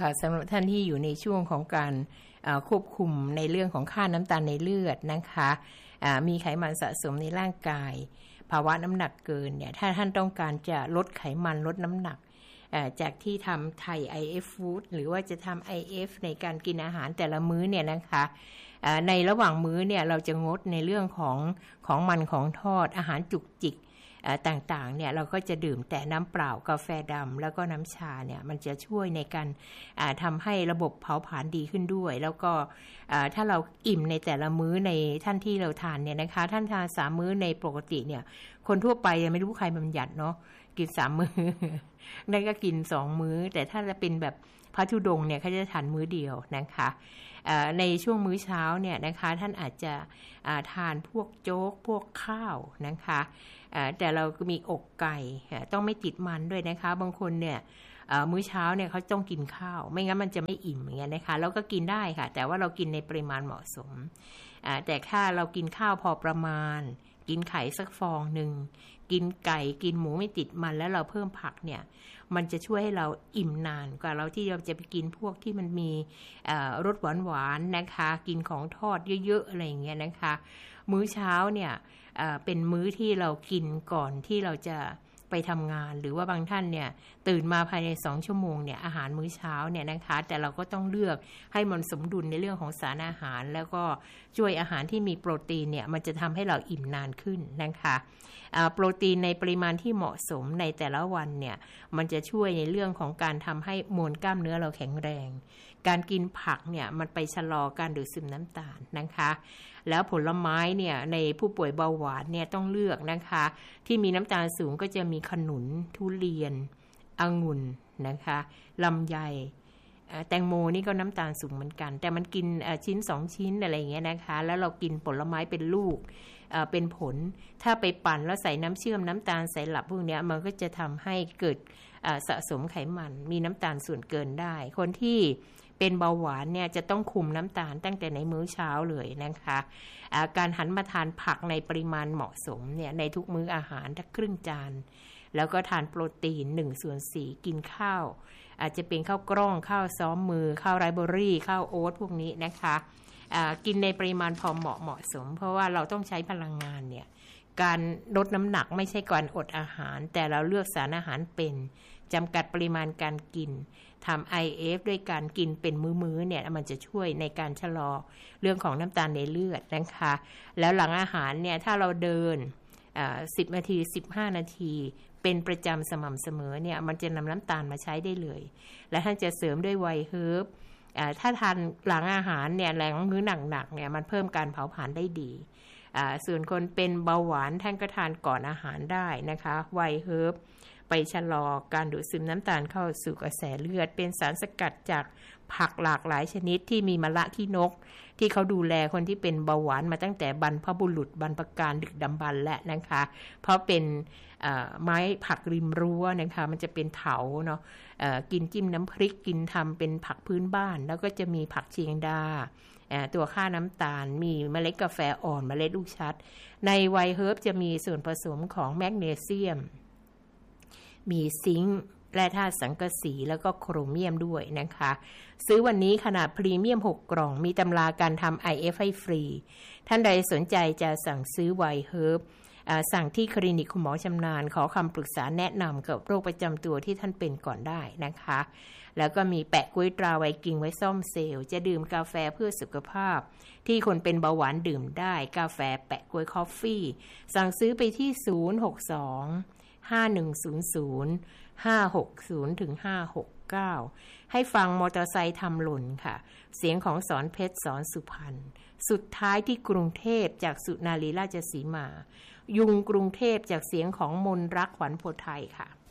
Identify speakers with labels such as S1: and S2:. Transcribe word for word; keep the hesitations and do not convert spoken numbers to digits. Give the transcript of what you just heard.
S1: ค่ะสำหรับท่านที่อยู่ในช่วงของการควบคุมในเรื่องของค่าน้ำตาลในเลือดนะคะมีไขมันสะสมในร่างกายภาวะน้ำหนักเกินเนี่ยถ้าท่านต้องการจะลดไขมันลดน้ำหนักจากที่ทำไทย ไอ เอฟ Food หรือว่าจะทำ ไอ เอฟ ในการกินอาหารแต่ละมื้อเนี่ยนะคะในระหว่างมื้อเนี่ยเราจะงดในเรื่องของของมันของทอดอาหารจุกจิกต่างๆเนี่ยเราก็จะดื่มแต่น้ำเปล่ากาแฟดำแล้วก็น้ำชาเนี่ยมันจะช่วยในการทำให้ระบบเผาผลาญดีขึ้นด้วยแล้วก็ถ้าเราอิ่มในแต่ละมื้อในท่านที่เราทานเนี่ยนะคะท่านทานสามมื้อในปกติเนี่ยคนทั่วไปยังไม่รู้ใครบัญญัติเนาะกินสามมื้อนั่นก็กินสองมื้อแต่ถ้าจะเป็นแบบพระธุดงค์เนี่ยเขาจะทานมื้อเดียวนะคะในช่วงมื้อเช้าเนี่ยนะคะท่านอาจจะทานพวกโจ๊กพวกข้าวนะคะแต่เราก็มีอกไก่ต้องไม่ติดมันด้วยนะคะบางคนเนี่ยมื้อเช้าเนี่ยเขาต้องกินข้าวไม่งั้นมันจะไม่อิ่มอย่างเงี้ยนะคะแล้วก็กินได้ค่ะแต่ว่าเรากินในปริมาณเหมาะสมแต่ถ้าเรากินข้าวพอประมาณกินไข่สักฟองหนึ่งกินไก่กินหมูไม่ติดมันแล้วเราเพิ่มผักเนี่ยมันจะช่วยให้เราอิ่มนานกว่าเราที่เราจะไปกินพวกที่มันมีรสหวานๆนะคะกินของทอดเยอะๆอะไรอย่างเงี้ยนะคะมื้อเช้าเนี่ยเป็นมื้อที่เรากินก่อนที่เราจะไปทำงานหรือว่าบางท่านเนี่ยตื่นมาภายในสองชั่วโมงเนี่ยอาหารมื้อเช้าเนี่ยนะคะแต่เราก็ต้องเลือกให้มันสมดุลในเรื่องของสารอาหารแล้วก็ช่วยอาหารที่มีโปรตีนเนี่ยมันจะทำให้เราอิ่มนานขึ้นนะคะโปรตีนในปริมาณที่เหมาะสมในแต่ละวันเนี่ยมันจะช่วยในเรื่องของการทำให้มวลกล้ามเนื้อเราแข็งแรงการกินผักเนี่ยมันไปชะลอการดูดซึมน้ำตาลนะคะแล้วผลไม้เนี่ยในผู้ป่วยเบาหวานเนี่ยต้องเลือกนะคะที่มีน้ำตาลสูงก็จะมีขนุนทุเรียนองุ่นนะคะลำไยแตงโมนี่ก็น้ำตาลสูงเหมือนกันแต่มันกินชิ้นสองชิ้นอะไรอย่างเงี้ยนะคะแล้วเรากินผลไม้เป็นลูกเป็นผลถ้าไปปั่นแล้วใส่น้ำเชื่อมน้ำตาลใส่หลับพวกนี้มันก็จะทำให้เกิดสะสมไขมันมีน้ำตาลส่วนเกินได้คนที่เป็นเบาหวานเนี่ยจะต้องคุมน้ำตาลตั้งแต่ในมื้อเช้าเลยนะคะการหันมาทานผักในปริมาณเหมาะสมเนี่ยในทุกมื้ออาหารถ้าครึ่งจานแล้วก็ทานโปรตีนหนึ่งส่วนสี่กินข้าวอาจจะเป็นข้าวกล้องข้าวซ้อมมือข้าวไรซ์เบอรี่ข้าวโอ๊ตพวกนี้นะคะกินในปริมาณพอเหมาะเหมาะสมเพราะว่าเราต้องใช้พลังงานเนี่ยการลดน้ำหนักไม่ใช่การอดอาหารแต่เราเลือกสารอาหารเป็นจำกัดปริมาณการกินทำ ไอ เอฟ ด้วยการกินเป็นมื้อๆเนี่ยมันจะช่วยในการชะลอเรื่องของน้ำตาลในเลือดนะคะแล้วหลังอาหารเนี่ยถ้าเราเดินสิบนาทีสิบห้านาทีเป็นประจำสม่ำเสมอเนี่ยมันจะนำน้ำตาลมาใช้ได้เลยและท่านจะเสริมด้วยไวท์เฮิร์บถ้าทานหลังอาหารเนี่ยหลังมื้อหนักๆเนี่ยมันเพิ่มการเผาผลาญได้ดีส่วนคนเป็นเบาหวานท่านก็ทานก่อนอาหารได้นะคะไวท์เฮิร์บไปชะลอการดูดซึมน้ำตาลเข้าสู่กระแสเลือดเป็นสารสกัดจากผักหลากหลายชนิดที่มีมะละขี้นกที่เขาดูแลคนที่เป็นเบาหวานมาตั้งแต่บรรพบุรุษบรรพกาลดึกดำบรรพ์และนะคะเพราะเป็นไม้ผักริมรั้วนะคะมันจะเป็นเถาเนาะกินจิ้มน้ำพริกกินทำเป็นผักพื้นบ้านแล้วก็จะมีผักเชียงดาตัวค่าน้ำตาลมีเมล็ดกาแฟอ่อนเมล็ดลูกชัดในไวท์เฮิร์บจะมีส่วนผสมของแมกนีเซียมมีซิงค์และธาตุสังกะสีแล้วก็โครเมียมด้วยนะคะซื้อวันนี้ขนาดพรีเมียมหกกล่องมีตำราการทำ ไอ เอฟ ให้ฟรีท่านใดสนใจจะสั่งซื้อไวท์เฮิร์บสั่งที่คลินิกคุณหมอชำนาญขอคำปรึกษาแนะนำกับโรคประจำตัวที่ท่านเป็นก่อนได้นะคะแล้วก็มีแปะกล้วยตราไวกิ้งไว้ซ่อมเซลล์จะดื่มกาแฟเพื่อสุขภาพที่คนเป็นเบาหวานดื่มได้กาแฟแปะกล้วยคอฟฟี่สั่งซื้อไปที่ศูนย์ หก สอง ห้า หนึ่ง ศูนย์ ศูนย์ ห้า หก ศูนย์ ถึง ห้า หก เก้าให้ฟังมอเตอร์ไซค์ทำหล่นค่ะเสียงของสอนเพชรสอนสุพรรณสุดท้ายที่กรุงเทพจากสุนารีราชสีมายุงกรุงเทพจากเสียงของมนรักขวัญโพธิ์ไทยค่ะ